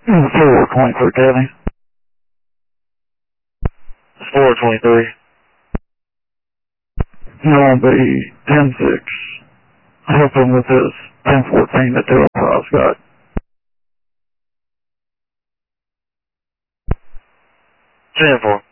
423, Kevin. 423. You'll be 10-6. Help him with this 1014 that 205's got. 10-4.